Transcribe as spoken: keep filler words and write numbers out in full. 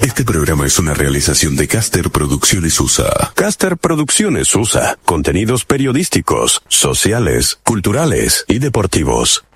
Este programa es una realización de Caster Producciones U S A. Caster Producciones U S A. Contenidos periodísticos, sociales, culturales y deportivos.